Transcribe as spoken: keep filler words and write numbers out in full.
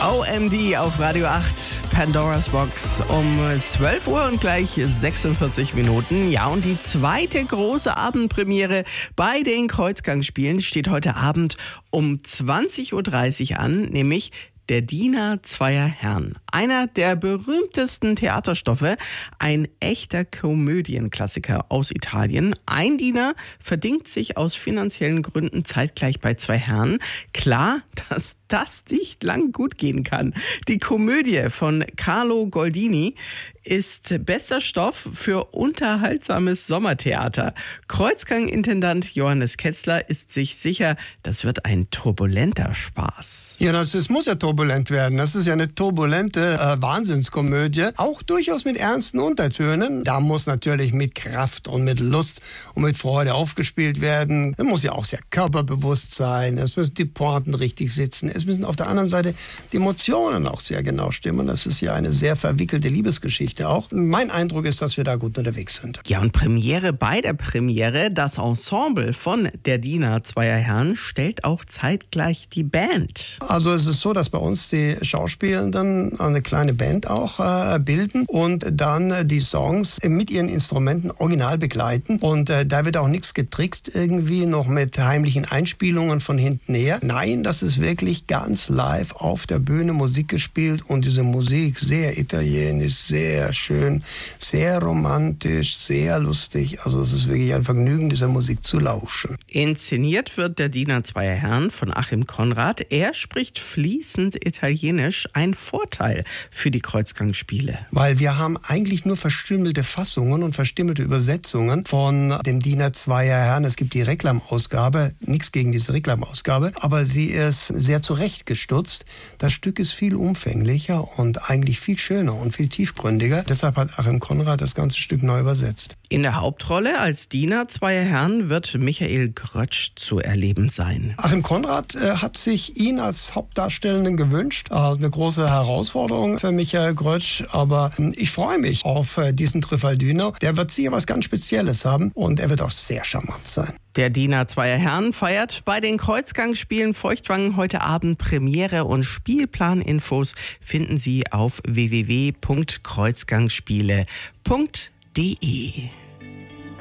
O M D auf Radio acht, Pandora's Box um zwölf Uhr und gleich sechsundvierzig Minuten. Ja, und die zweite große Abendpremiere bei den Kreuzgangspielen steht heute Abend um zwanzig Uhr dreißig an, nämlich Der Diener zweier Herren. Einer der berühmtesten Theaterstoffe, ein echter Komödienklassiker aus Italien. Ein Diener verdingt sich aus finanziellen Gründen zeitgleich bei zwei Herren. Klar, dass das nicht lang gut gehen kann. Die Komödie von Carlo Goldini ist bester Stoff für unterhaltsames Sommertheater. Kreuzgang-Intendant Johannes Ketzler ist sich sicher, das wird ein turbulenter Spaß. Ja, das, das muss ja turbulent werden. Das ist ja eine turbulente äh, Wahnsinnskomödie, auch durchaus mit ernsten Untertönen. Da muss natürlich mit Kraft und mit Lust und mit Freude aufgespielt werden. Es muss ja auch sehr körperbewusst sein. Es müssen die Pointen richtig sitzen. Es müssen auf der anderen Seite die Emotionen auch sehr genau stimmen. Das ist ja eine sehr verwickelte Liebesgeschichte auch. Mein Eindruck ist, dass wir da gut unterwegs sind. Ja, und Premiere bei der Premiere, das Ensemble von Der Diener zweier Herren stellt auch zeitgleich die Band. Also es ist so, dass bei uns die Schauspielenden eine kleine Band auch äh, bilden und dann die Songs mit ihren Instrumenten original begleiten. Und äh, da wird auch nichts getrickst irgendwie noch mit heimlichen Einspielungen von hinten her. Nein, das ist wirklich ganz live auf der Bühne Musik gespielt und diese Musik sehr italienisch, sehr schön, sehr romantisch, sehr lustig. Also es ist wirklich ein Vergnügen, dieser Musik zu lauschen. Inszeniert wird Der Diener zweier Herren von Achim Konrad. Er spricht fließend Italienisch, ein Vorteil für die Kreuzgangspiele. Weil wir haben eigentlich nur verstümmelte Fassungen und verstümmelte Übersetzungen von dem Diener zweier Herren. Es gibt die Reklamausgabe, nichts gegen diese Reklamausgabe, aber sie ist sehr zurechtgestutzt. Das Stück ist viel umfänglicher und eigentlich viel schöner und viel tiefgründiger. Deshalb hat Achim Konrad das ganze Stück neu übersetzt. In der Hauptrolle als Diener zweier Herren wird Michael Grötsch zu erleben sein. Achim Konrad äh, hat sich ihn als Hauptdarstellenden gewünscht. Also eine große Herausforderung für Michael Grötsch, aber äh, ich freue mich auf äh, diesen Trifaldino. Der wird sicher was ganz Spezielles haben und er wird auch sehr charmant sein. Der Diener zweier Herren feiert bei den Kreuzgangspielen Feuchtwangen heute Abend Premiere und Spielplaninfos finden Sie auf w w w punkt kreuzgangspiele punkt d e.